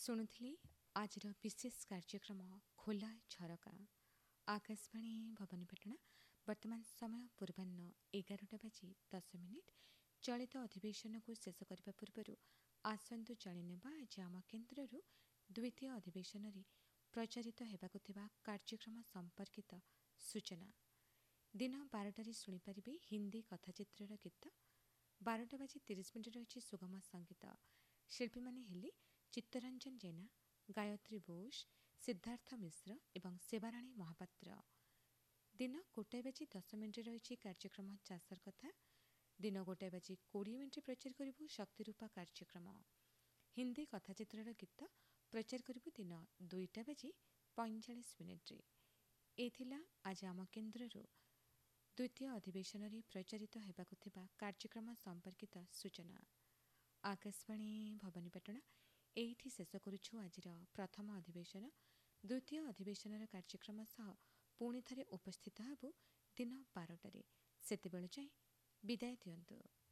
ଶୁଣୁଥିଲି ଆଜିର ବିଶେଷ କାର୍ଯ୍ୟକ୍ରମ ଖୋଲା ଝରକା। ଆକାଶବାଣୀ ଭବାନୀପାଟଣା। ବର୍ତ୍ତମାନ ସମୟ ପୂର୍ବାହ୍ନ 11:10। ଚଳିତ ଅଧିବେଶନକୁ ଶେଷ କରିବା ପୂର୍ବରୁ ଆସନ୍ତୁ ଜାଣିନେବା ଆଜି ଆମ କେନ୍ଦ୍ରରୁ ଦ୍ୱିତୀୟ ଅଧିବେଶନରେ ପ୍ରଚାରିତ ହେବାକୁ ଥିବା କାର୍ଯ୍ୟକ୍ରମ ସମ୍ପର୍କିତ ସୂଚନା। ଦିନ 12ଟାରେ ଶୁଣିପାରିବେ ହିନ୍ଦୀ କଥାଚିତ୍ରର ଗୀତ। 12:30 ରହିଛି ସୁଗମ ସଙ୍ଗୀତ। ଶିଳ୍ପୀମାନେ ହେଲେ ଚିତ୍ତରଞ୍ଜନ ଜେନା, ଗାୟତ୍ରୀ ବୋଷ, ସିଦ୍ଧାର୍ଥ ମିଶ୍ର ଏବଂ ସେବାରାଣୀ ମହାପାତ୍ର। ଦିନ 1:10 ରହିଛି କାର୍ଯ୍ୟକ୍ରମ ଚାଷର କଥା। ଦିନ 1:20 ପ୍ରଚାର କରିବୁ ଶକ୍ତିରୂପା କାର୍ଯ୍ୟକ୍ରମ। ହିନ୍ଦୀ କଥାଚିତ୍ରର ଗୀତ ପ୍ରଚାର କରିବୁ ଦିନ 2:45। ଏ ଥିଲା ଆଜି ଆମ କେନ୍ଦ୍ରରୁ ଦ୍ୱିତୀୟ ଅଧିବେଶନରେ ପ୍ରଚାରିତ ହେବାକୁ ଥିବା କାର୍ଯ୍ୟକ୍ରମ ସମ୍ପର୍କିତ ସୂଚନା। ଆକାଶବାଣୀ ଭବାନୀପାଟଣା। ଏଇଠି ଶେଷ କରୁଛୁ ଆଜିର ପ୍ରଥମ ଅଧିବେଶନ। ଦ୍ୱିତୀୟ ଅଧିବେଶନର କାର୍ଯ୍ୟକ୍ରମ ସହ ପୁଣି ଥରେ ଉପସ୍ଥିତ ହେବୁ ଦିନ 12ଟାରେ। ସେତେବେଳେ ଯାଏଁ ବିଦାୟ ଦିଅନ୍ତୁ।